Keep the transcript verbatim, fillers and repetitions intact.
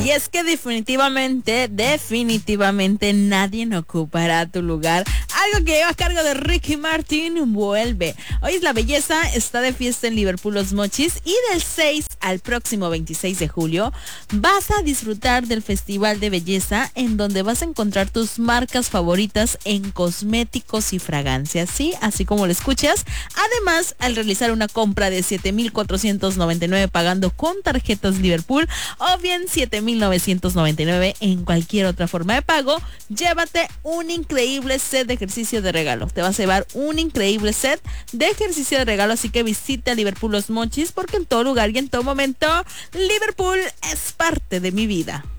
Y es que definitivamente, definitivamente nadie no ocupará tu lugar. Algo que lleva a cargo de Ricky Martin vuelve. Hoy es la belleza, está de fiesta en Liverpool Los Mochis y del seis al próximo veintiséis de julio vas a disfrutar del Festival de Belleza en donde vas a encontrar tus marcas favoritas en cosméticos y fragancias, ¿sí? Así como lo escuchas. Además, al realizar una compra de siete mil cuatrocientos noventa y nueve pagando con tarjetas Liverpool o bien siete mil novecientos noventa y nueve en cualquier otra forma de pago, llévate un increíble set de ejercicio de regalo. Te vas a llevar un increíble set de ejercicio de regalo, así que visita Liverpool Los Mochis porque en todo lugar y en todo momento Liverpool es parte de mi vida.